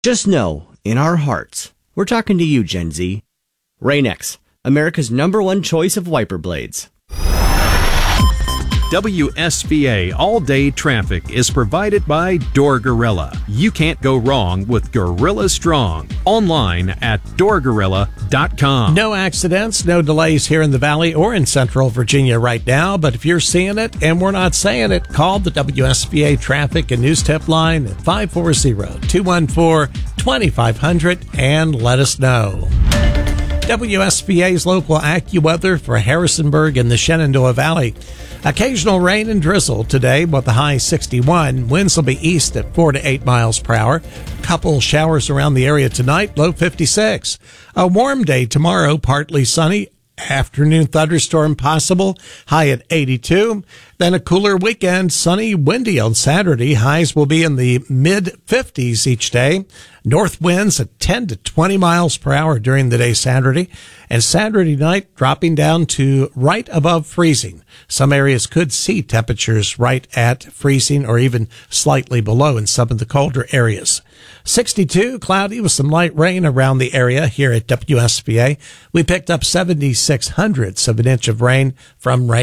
Just know, in our hearts, we're talking to you, Gen Z. Rain-X, America's #1 choice of wiper blades. WSVA All-Day Traffic is provided by Door Gorilla. You can't go wrong with Gorilla Strong. Online at doorgorilla.com. No accidents, no delays here in the Valley or in Central Virginia right now, but if you're seeing it and we're not saying it, call the WSVA Traffic and News Tip line at 540-214-2500 and let us know. WSVA's local AccuWeather for Harrisonburg and the Shenandoah Valley. Occasional rain and drizzle today with the high 61. Winds will be east at 4 to 8 miles per hour. Couple showers around the area tonight, low 56. A warm day tomorrow, partly sunny. Afternoon thunderstorm possible, high at 82. Then a cooler weekend, sunny, windy on Saturday. Highs will be in the mid-50s each day. North winds at 10 to 20 miles per hour during the day Saturday. And Saturday night dropping down to right above freezing. Some areas could see temperatures right at freezing or even slightly below in some of the colder areas. 62, cloudy with some light rain around the area here at WSVA. We picked up 76 hundredths of an inch of rain from rain.